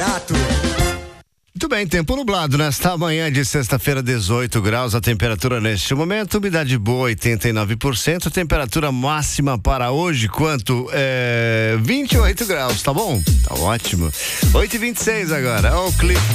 barato. Muito bem, tempo nublado nesta manhã de sexta-feira, 18 graus, a temperatura neste momento, umidade boa, 89%, temperatura máxima para hoje, quanto? 28 graus, tá bom? Tá ótimo. 8h26 agora, ó o clipe.